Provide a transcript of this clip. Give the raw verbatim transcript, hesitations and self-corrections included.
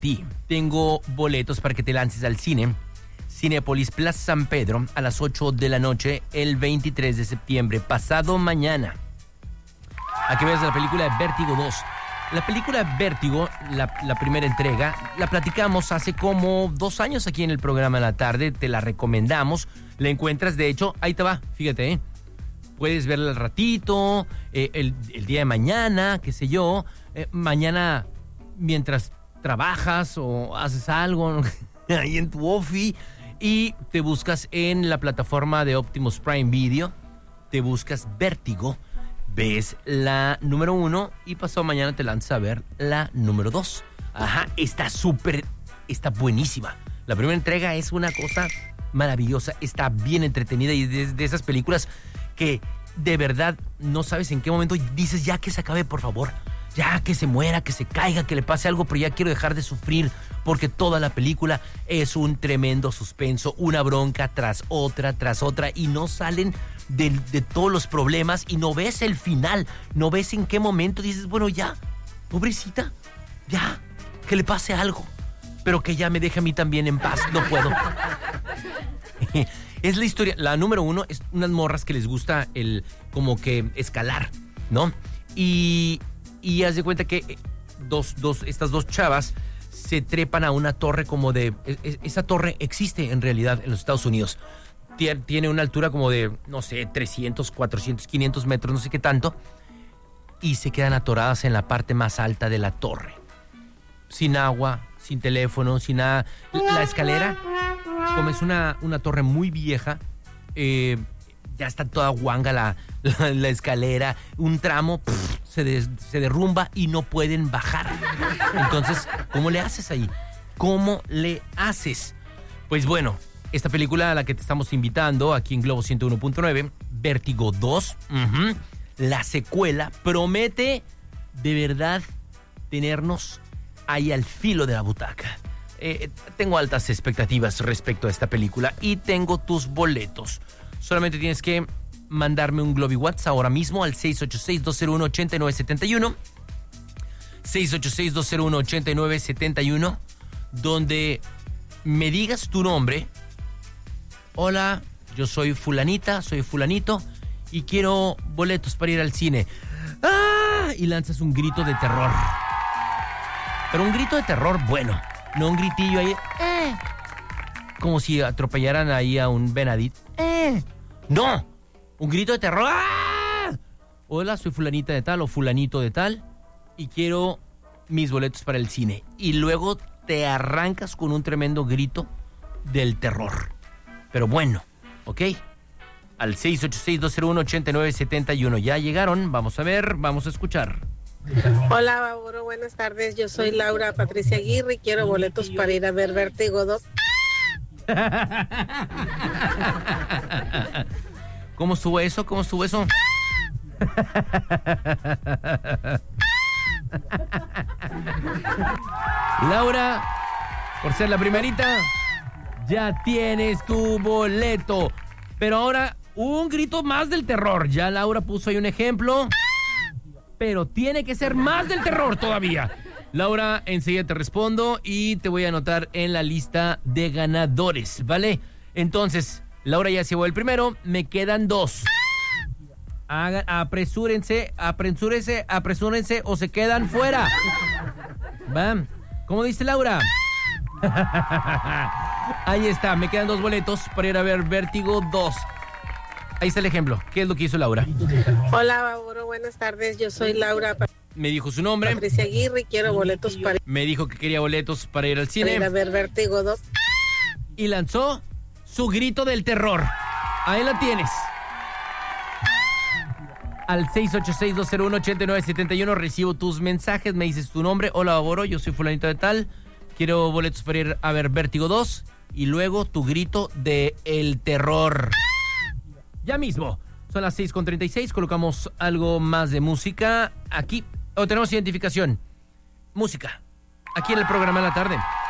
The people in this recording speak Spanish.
Sí, tengo boletos para que te lances al cine. Cinépolis Plaza San Pedro a las ocho de la noche el veintitrés de septiembre, pasado mañana. A que veas la película de Vértigo dos. La película Vértigo, la, la primera entrega, la platicamos hace como dos años aquí en el programa de la tarde. Te la recomendamos. La encuentras, de hecho, ahí te va, fíjate, ¿eh? Puedes verla al ratito, eh, el, el día de mañana, qué sé yo. Eh, mañana, mientras trabajas o haces algo ahí en tu ofi y te buscas en la plataforma de Optimus Prime Video, te buscas Vértigo, ves la número uno y pasado mañana te lanzas a ver la número dos. Ajá, está súper, está buenísima. La primera entrega es una cosa maravillosa, está bien entretenida y es de esas películas que de verdad no sabes en qué momento dices ya que se acabe, por favor. Ya que se muera, que se caiga, que le pase algo, pero ya quiero dejar de sufrir porque toda la película es un tremendo suspenso, una bronca tras otra, tras otra y no salen de, de todos los problemas y no ves el final, no ves en qué momento dices, bueno ya, pobrecita, ya, que le pase algo, pero que ya me deje a mí también en paz, no puedo. Es la historia, la número uno es unas morras que les gusta el como que escalar, ¿no? Y... Y haz de cuenta que dos, dos, estas dos chavas se trepan a una torre como de... Esa torre existe en realidad en los Estados Unidos. Tiene una altura como de, no sé, trescientos, cuatrocientos, quinientos metros, no sé qué tanto. Y se quedan atoradas en la parte más alta de la torre. Sin agua, sin teléfono, sin nada. La escalera, como es una, una torre muy vieja, eh, ya está toda guanga la, la, la escalera. Un tramo... Pff, Se, des, se derrumba y no pueden bajar. Entonces, ¿cómo le haces ahí? ¿Cómo le haces? Pues bueno, esta película a la que te estamos invitando aquí en Globo ciento uno punto nueve, Vértigo dos, uh-huh, la secuela, promete de verdad tenernos ahí al filo de la butaca. Eh, tengo altas expectativas respecto a esta película y tengo tus boletos. Solamente tienes que mandarme un Globi WhatsApp ahora mismo al seis ocho seis, dos cero uno, ocho nueve siete uno, seis ocho seis, dos cero uno, ocho nueve siete uno, donde me digas tu nombre. Hola, yo soy fulanita, soy fulanito y quiero boletos para ir al cine. ¡Ah! Y lanzas un grito de terror. Pero un grito de terror bueno, no un gritillo ahí, ¡eh! Como si atropellaran ahí a un venadito. ¡Eh! ¡No! Un grito de terror. ¡Ah! Hola, soy fulanita de tal o fulanito de tal y quiero mis boletos para el cine. Y luego te arrancas con un tremendo grito del terror. Pero bueno, ¿ok? Al seis ocho seis, dos cero uno, ocho nueve siete uno. Ya llegaron, vamos a ver, vamos a escuchar. Hola, Baburo, buenas tardes. Yo soy Laura Patricia Aguirre y quiero boletos para ir a ver Vértigo dos. ¿Cómo estuvo eso? ¿Cómo estuvo eso? Laura, por ser la primerita, ya tienes tu boleto. Pero ahora, un grito más del terror. Ya Laura puso ahí un ejemplo, pero tiene que ser más del terror todavía. Laura, enseguida te respondo y te voy a anotar en la lista de ganadores, ¿vale? Entonces... Laura ya se llevó el primero, me quedan dos. Hagan, apresúrense, apresúrense, apresúrense o se quedan fuera. ¿Va? ¿Cómo dice Laura? Ahí está, me quedan dos boletos para ir a ver Vértigo dos. Ahí está el ejemplo. ¿Qué es lo que hizo Laura? Hola, Baburo, buenas tardes. Yo soy Laura Me dijo su nombre. Patricia Aguirre y quiero boletos para... Me dijo que quería boletos para ir al cine. Para ir a ver Vértigo dos. Y lanzó su grito del terror. Ahí la tienes. Al seis ocho seis, dos cero uno, ocho nueve siete uno recibo tus mensajes, me dices tu nombre. Hola, Baboro, yo soy fulanito de tal. Quiero boletos para ir a ver Vértigo dos. Y luego tu grito de el terror. Ya mismo. Son las seis con treinta y seis. Colocamos algo más de música aquí. O tenemos identificación. Música. Aquí en el programa de la tarde.